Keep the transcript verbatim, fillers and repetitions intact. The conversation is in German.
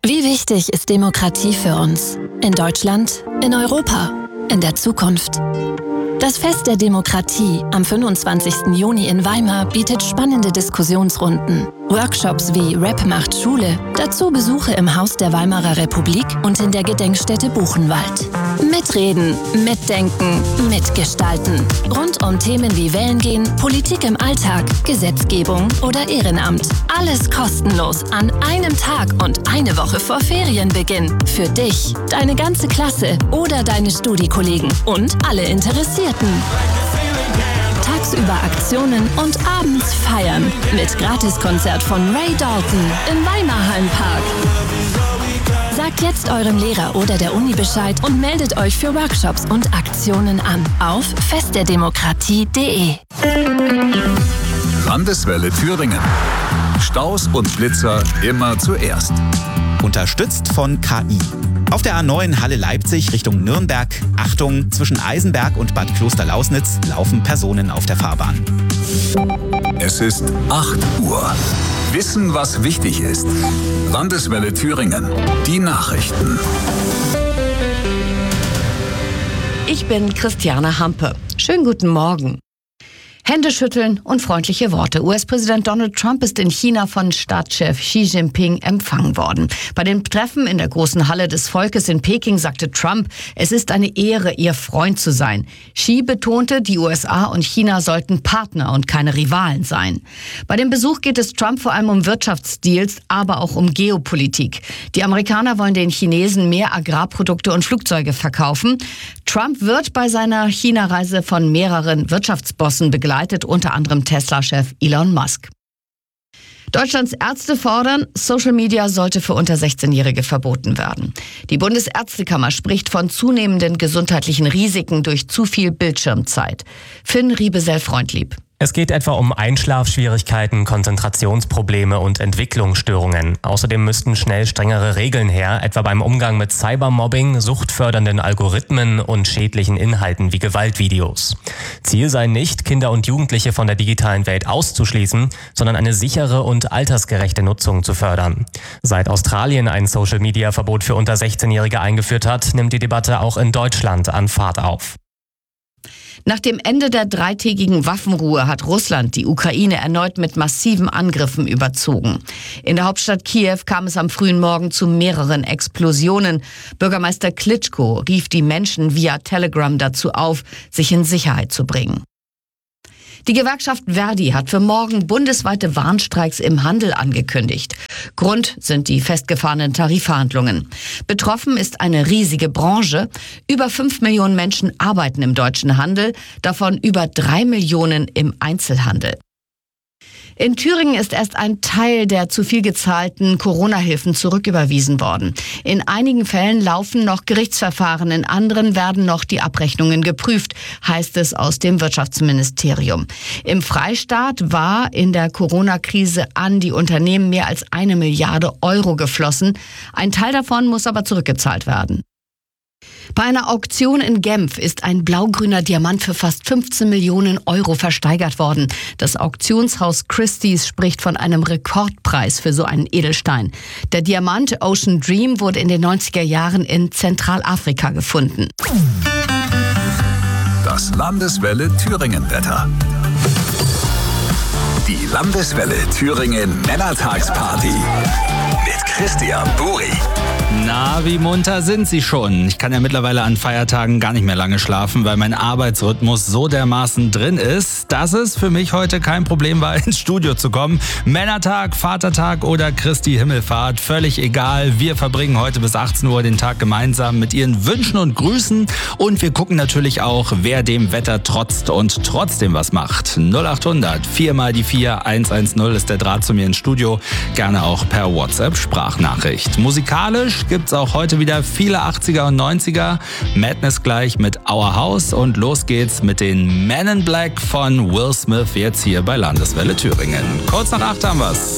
Wie wichtig ist Demokratie für uns? In Deutschland, in Europa, in der Zukunft? Das Fest der Demokratie am fünfundzwanzigsten Juni in Weimar bietet spannende Diskussionsrunden, Workshops wie Rap macht Schule, dazu Besuche im Haus der Weimarer Republik und in der Gedenkstätte Buchenwald. Mitreden, mitdenken, mitgestalten. Rund um Themen wie Wählen gehen, Politik im Alltag, Gesetzgebung oder Ehrenamt. Alles kostenlos an einem Tag und eine Woche vor Ferienbeginn. Für dich, deine ganze Klasse oder deine Studi-Kollegen und alle Interessierten. Tagsüber Aktionen und abends feiern. Mit Gratiskonzert von Ray Dalton im Weimar Hallenpark. Sagt jetzt eurem Lehrer oder der Uni Bescheid und meldet euch für Workshops und Aktionen an auf festderdemokratie punkt de. Landeswelle Thüringen. Staus und Blitzer immer zuerst. Unterstützt von K I. Auf der A neun Halle Leipzig Richtung Nürnberg. Achtung, zwischen Eisenberg und Bad Klosterlausnitz laufen Personen auf der Fahrbahn. Es ist acht Uhr. Wissen, was wichtig ist. Landeswelle Thüringen. Die Nachrichten. Ich bin Christiane Hampe. Schönen guten Morgen. Hände schütteln und freundliche Worte. U S-Präsident Donald Trump ist in China von Staatschef Xi Jinping empfangen worden. Bei dem Treffen in der großen Halle des Volkes in Peking sagte Trump, es ist eine Ehre, ihr Freund zu sein. Xi betonte, die U S A und China sollten Partner und keine Rivalen sein. Bei dem Besuch geht es Trump vor allem um Wirtschaftsdeals, aber auch um Geopolitik. Die Amerikaner wollen den Chinesen mehr Agrarprodukte und Flugzeuge verkaufen. Trump wird bei seiner China-Reise von mehreren Wirtschaftsbossen begleitet, unter anderem Tesla-Chef Elon Musk. Deutschlands Ärzte fordern, Social Media sollte für unter sechzehnjährige verboten werden. Die Bundesärztekammer spricht von zunehmenden gesundheitlichen Risiken durch zu viel Bildschirmzeit. Finn Riebesell-Freundlieb. Es geht etwa um Einschlafschwierigkeiten, Konzentrationsprobleme und Entwicklungsstörungen. Außerdem müssten schnell strengere Regeln her, etwa beim Umgang mit Cybermobbing, suchtfördernden Algorithmen und schädlichen Inhalten wie Gewaltvideos. Ziel sei nicht, Kinder und Jugendliche von der digitalen Welt auszuschließen, sondern eine sichere und altersgerechte Nutzung zu fördern. Seit Australien ein Social-Media-Verbot für unter sechzehnjährige eingeführt hat, nimmt die Debatte auch in Deutschland an Fahrt auf. Nach dem Ende der dreitägigen Waffenruhe hat Russland die Ukraine erneut mit massiven Angriffen überzogen. In der Hauptstadt Kiew kam es am frühen Morgen zu mehreren Explosionen. Bürgermeister Klitschko rief die Menschen via Telegram dazu auf, sich in Sicherheit zu bringen. Die Gewerkschaft Verdi hat für morgen bundesweite Warnstreiks im Handel angekündigt. Grund sind die festgefahrenen Tarifverhandlungen. Betroffen ist eine riesige Branche. Über fünf Millionen Menschen arbeiten im deutschen Handel, davon über drei Millionen im Einzelhandel. In Thüringen ist erst ein Teil der zu viel gezahlten Corona-Hilfen zurücküberwiesen worden. In einigen Fällen laufen noch Gerichtsverfahren, in anderen werden noch die Abrechnungen geprüft, heißt es aus dem Wirtschaftsministerium. Im Freistaat war in der Corona-Krise an die Unternehmen mehr als eine Milliarde Euro geflossen. Ein Teil davon muss aber zurückgezahlt werden. Bei einer Auktion in Genf ist ein blaugrüner Diamant für fast fünfzehn Millionen Euro versteigert worden. Das Auktionshaus Christie's spricht von einem Rekordpreis für so einen Edelstein. Der Diamant Ocean Dream wurde in den neunziger Jahren in Zentralafrika gefunden. Das Landeswelle Thüringen-Wetter. Die Landeswelle Thüringen Männertagsparty mit Christian Buri. Na, wie munter sind Sie schon? Ich kann ja mittlerweile an Feiertagen gar nicht mehr lange schlafen, weil mein Arbeitsrhythmus so dermaßen drin ist, dass es für mich heute kein Problem war, ins Studio zu kommen. Männertag, Vatertag oder Christi Himmelfahrt, völlig egal. Wir verbringen heute bis achtzehn Uhr den Tag gemeinsam mit Ihren Wünschen und Grüßen. Und wir gucken natürlich auch, wer dem Wetter trotzt und trotzdem was macht. null acht hundert vier mal die vier eins eins null ist der Draht zu mir ins Studio. Gerne auch per WhatsApp-Sprachnachricht. Musikalisch gibt's auch heute wieder viele achtziger und neunziger. Madness gleich mit Our House und los geht's mit den Men in Black von Will Smith jetzt hier bei Landeswelle Thüringen. Kurz nach acht haben wir's.